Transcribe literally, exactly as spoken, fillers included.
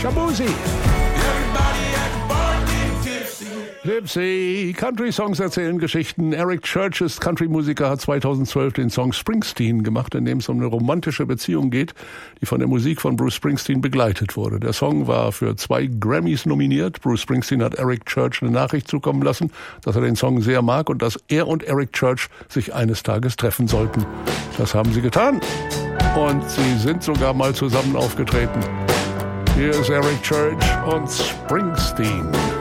Shaboozey. Gypsy. Country-Songs erzählen Geschichten. Eric Church ist Country-Musiker, hat zweitausendzwölf den Song Springsteen gemacht, in dem es um eine romantische Beziehung geht, die von der Musik von Bruce Springsteen begleitet wurde. Der Song war für zwei Grammys nominiert. Bruce Springsteen hat Eric Church eine Nachricht zukommen lassen, dass er den Song sehr mag und dass er und Eric Church sich eines Tages treffen sollten. Das haben sie getan. Und sie sind sogar mal zusammen aufgetreten. Hier ist Eric Church und Springsteen.